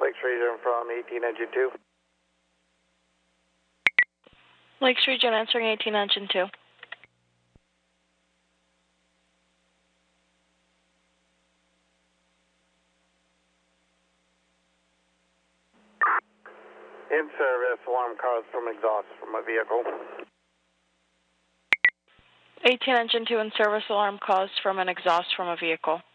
Lakes Region from 18 Engine 2. Lakes Region answering 18 Engine 2. In service, alarm caused from exhaust from a vehicle. 18 Engine 2 in service, alarm caused from an exhaust from a vehicle.